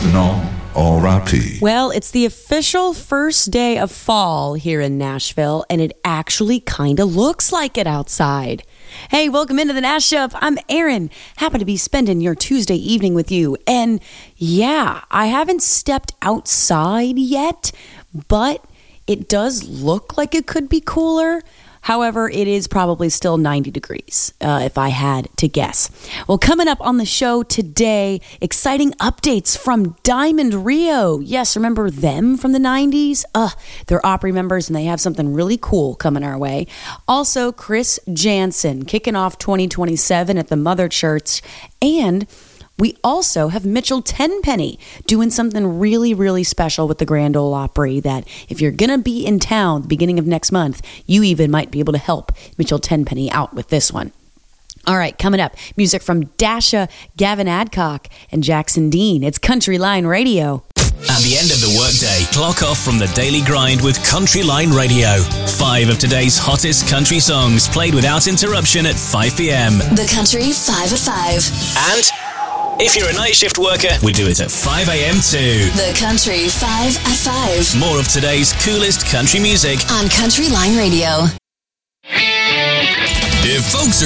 living on R.I.P. Well, it's the official first day of fall here in Nashville, and it actually kind of looks like it outside. Hey, welcome into the Nash Up. I'm Erin. Happy to be spending your Tuesday evening with you. And yeah, I haven't stepped outside yet, but it does look like it could be cooler. However, it is probably still 90 degrees, if I had to guess. Well, coming up on the show today, exciting updates from Diamond Rio. Yes, remember them from the 90s? They're Opry members, and they have something really cool coming our way. Also, Chris Janson kicking off 2027 at the Mother Church. And we also have Mitchell Tenpenny doing something really, really special with the Grand Ole Opry that if you're going to be in town the beginning of next month, you even might be able to help Mitchell Tenpenny out with this one. All right, coming up, music from Dasha, Gavin Adcock, and Jackson Dean. It's Country Line Radio. At the end of the workday, clock off from the daily grind with Country Line Radio. 5 of today's hottest country songs played without interruption at 5 p.m. The Country 5 at 5. And if you're a night shift worker, we do it at 5 a.m. too. The Country 5 at 5. More of today's coolest country music on Country Line Radio. If folks